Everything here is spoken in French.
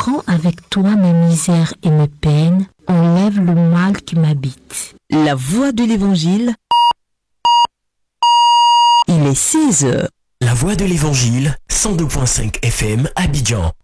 Prends avec toi mes misères et mes peines, enlève le mal qui m'habite. La voix de l'Évangile, il est 16h. La voix de l'Évangile, 102.5 FM, Abidjan.